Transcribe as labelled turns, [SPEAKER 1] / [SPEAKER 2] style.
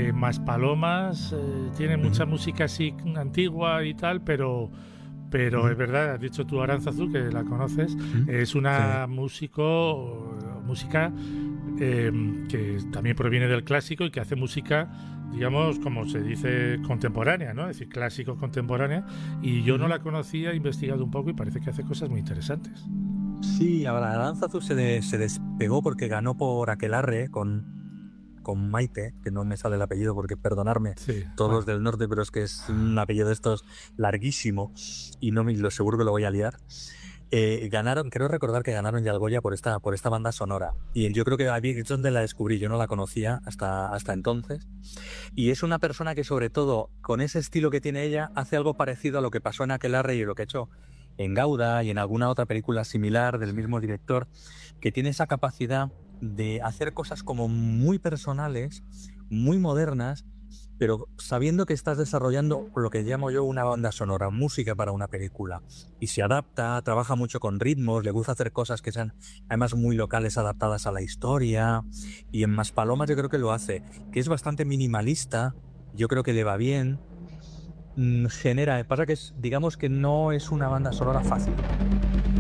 [SPEAKER 1] Maspalomas tiene mucha música así antigua y tal, pero es verdad, has dicho tú Aránzazu, que la conoces, es una música que también proviene del clásico y que hace música, digamos, como se dice, contemporánea, ¿no? Es decir, clásico contemporánea, y yo no la conocía, he investigado un poco y parece que hace cosas muy interesantes.
[SPEAKER 2] Sí, ahora Aránzazu se despegó porque ganó por Aquelarre con Maite, que no me sale el apellido porque, perdonarme,
[SPEAKER 1] Sí,
[SPEAKER 2] todos
[SPEAKER 1] bueno.
[SPEAKER 2] del norte, pero es que es un apellido de estos larguísimo y no lo seguro que lo voy a liar. Ganaron, creo recordar que ganaron ya el Goya por esta banda sonora. Y yo creo que es donde la descubrí, yo no la conocía hasta entonces. Y es una persona que, sobre todo, con ese estilo que tiene ella, hace algo parecido a lo que pasó en Aquelarre y lo que ha hecho en Gauda y en alguna otra película similar del mismo director, que tiene esa capacidad de hacer cosas como muy personales, muy modernas, pero sabiendo que estás desarrollando lo que llamo yo una banda sonora, música para una película. Y se adapta, trabaja mucho con ritmos, le gusta hacer cosas que sean además muy locales, adaptadas a la historia. Y en Maspalomas yo creo que lo hace, que es bastante minimalista, yo creo que le va bien. Pasa que digamos que no es una banda sonora fácil.